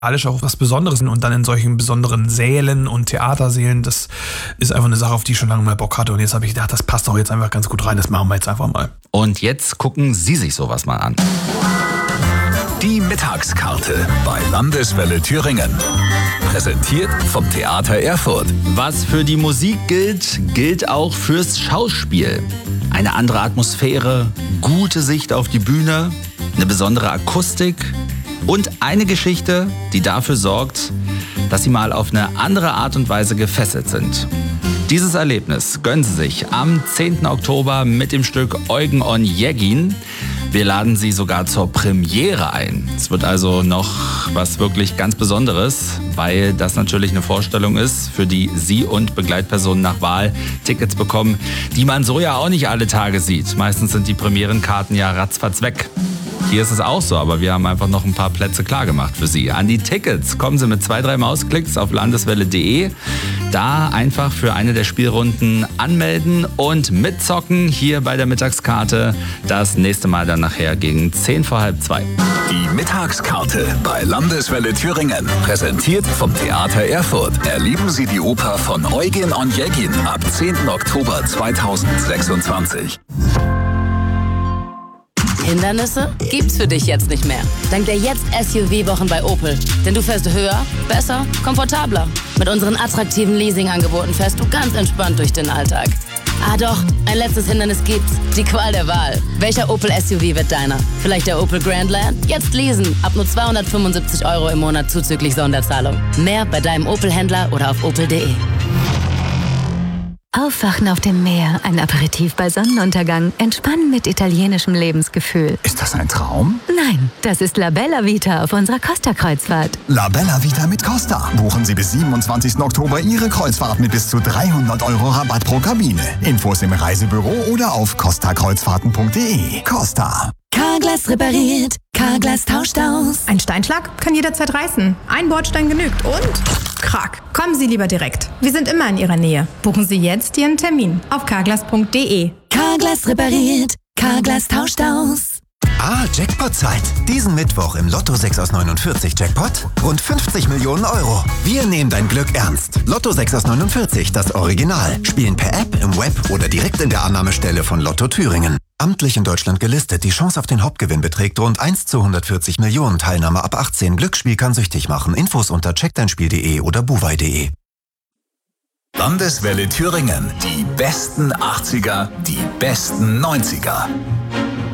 auch was Besonderes und dann in solchen besonderen Sälen und Theatersälen, das ist einfach eine Sache, auf die ich schon lange mal Bock hatte und jetzt habe ich gedacht, das passt doch jetzt einfach ganz gut rein, das machen wir jetzt einfach mal. Und jetzt gucken Sie sich sowas mal an. Die Mittagskarte bei Landeswelle Thüringen. Präsentiert vom Theater Erfurt. Was für die Musik gilt, gilt auch fürs Schauspiel. Eine andere Atmosphäre, gute Sicht auf die Bühne, eine besondere Akustik und eine Geschichte, die dafür sorgt, dass Sie mal auf eine andere Art und Weise gefesselt sind. Dieses Erlebnis gönnen Sie sich am 10. Oktober mit dem Stück Eugen Onegin. Wir laden Sie sogar zur Premiere ein. Es wird also noch was wirklich ganz Besonderes, weil das natürlich eine Vorstellung ist, für die Sie und Begleitpersonen nach Wahl Tickets bekommen, die man so ja auch nicht alle Tage sieht. Meistens sind die Premierenkarten ja ratzfatz weg. Hier ist es auch so, aber wir haben einfach noch ein paar Plätze klar gemacht für Sie. An die Tickets kommen Sie mit 2-3 Mausklicks auf landeswelle.de. Da einfach für eine der Spielrunden anmelden und mitzocken hier bei der Mittagskarte. Das nächste Mal dann nachher gegen 1:10 Die Mittagskarte bei Landeswelle Thüringen. Präsentiert vom Theater Erfurt. Erleben Sie die Oper von Eugen Onegin ab 10. Oktober 2026. Hindernisse gibt's für dich jetzt nicht mehr. Dank der Jetzt-SUV-Wochen bei Opel. Denn du fährst höher, besser, komfortabler. Mit unseren attraktiven Leasing-Angeboten fährst du ganz entspannt durch den Alltag. Ah doch, ein letztes Hindernis gibt's. Die Qual der Wahl. Welcher Opel-SUV wird deiner? Vielleicht der Opel Grandland? Jetzt leasen. Ab nur 275 € im Monat zuzüglich Sonderzahlung. Mehr bei deinem Opel-Händler oder auf opel.de. Aufwachen auf dem Meer, ein Aperitif bei Sonnenuntergang, entspannen mit italienischem Lebensgefühl. Ist das ein Traum? Nein, das ist La Bella Vita auf unserer Costa-Kreuzfahrt. La Bella Vita mit Costa. Buchen Sie bis 27. Oktober Ihre Kreuzfahrt mit bis zu 300 € Rabatt pro Kabine. Infos im Reisebüro oder auf costakreuzfahrten.de. Costa. Carglass repariert, Carglass tauscht aus. Ein Steinschlag kann jederzeit reißen. Ein Bordstein genügt und krack. Kommen Sie lieber direkt. Wir sind immer in Ihrer Nähe. Buchen Sie jetzt Ihren Termin auf carglass.de. Carglass repariert, Carglass tauscht aus. Jackpot-Zeit. Diesen Mittwoch im Lotto 6 aus 49 Jackpot rund 50 Millionen €. Wir nehmen dein Glück ernst. Lotto 6 aus 49, das Original. Spielen per App, im Web oder direkt in der Annahmestelle von Lotto Thüringen. Amtlich in Deutschland gelistet. Die Chance auf den Hauptgewinn beträgt rund 1:140 Millionen. Teilnahme ab 18. Glücksspiel kann süchtig machen. Infos unter checkdeinspiel.de oder buwei.de. Landeswelle Thüringen. Die besten 80er, die besten 90er.